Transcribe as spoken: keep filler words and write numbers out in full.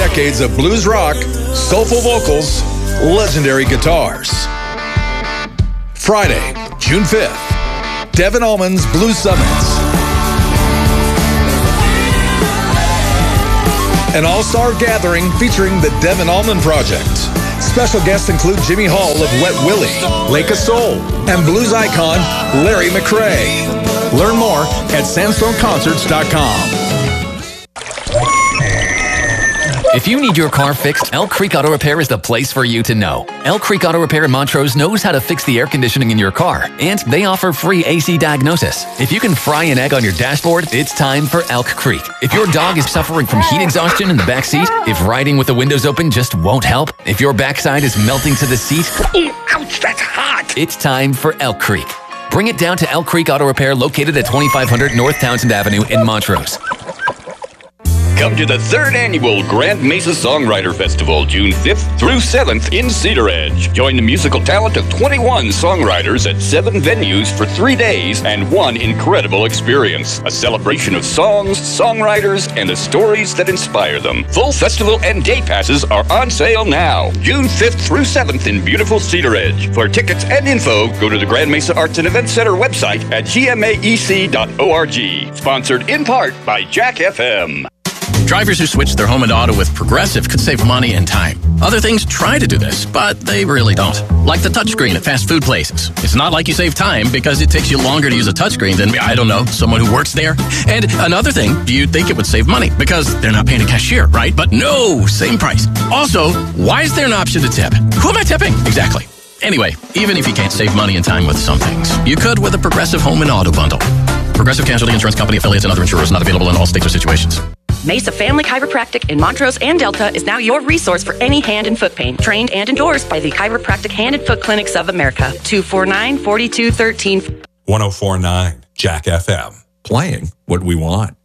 decades of blues rock, soulful vocals, legendary guitars. Friday, June fifth, Devin Allman's Blues Summits. An all-star gathering featuring the Devin Allman Project. Special guests include Jimmy Hall of Wet Willie, Lake of Soul, and blues icon Larry McRae. Learn more at sandstone concerts dot com. If you need your car fixed, Elk Creek Auto Repair is the place for you to know. Elk Creek Auto Repair in Montrose knows how to fix the air conditioning in your car, and they offer free A C diagnosis. If you can fry an egg on your dashboard, it's time for Elk Creek. If your dog is suffering from heat exhaustion in the back seat, if riding with the windows open just won't help, if your backside is melting to the seat, Ooh, ouch, that's hot! It's time for Elk Creek. Bring it down to Elk Creek Auto Repair, located at twenty-five hundred North Townsend Avenue in Montrose. Come to the third annual Grand Mesa Songwriter Festival, June fifth through seventh in Cedar Edge. Join the musical talent of twenty-one songwriters at seven venues for three days and one incredible experience. A celebration of songs, songwriters, and the stories that inspire them. Full festival and day passes are on sale now. June fifth through seventh in beautiful Cedar Edge. For tickets and info, go to the Grand Mesa Arts and Events Center website at g m a e c dot org. Sponsored in part by Jack F M. Drivers who switch their home and auto with Progressive could save money and time. Other things try to do this, but they really don't. Like the touchscreen at fast food places. It's not like you save time because it takes you longer to use a touchscreen than, I don't know, someone who works there. And another thing, you'd think it would save money because they're not paying a cashier, right? But no, same price. Also, why is there an option to tip? Who am I tipping? Exactly. Anyway, even if you can't save money and time with some things, you could with a Progressive home and auto bundle. Progressive Casualty Insurance Company, affiliates, and other insurers not available in all states or situations. Mesa Family Chiropractic in Montrose and Delta is now your resource for any hand and foot pain. Trained and endorsed by the Chiropractic Hand and Foot Clinics of America. two four nine, four two one three. one oh four point nine Jack F M. Playing what we want.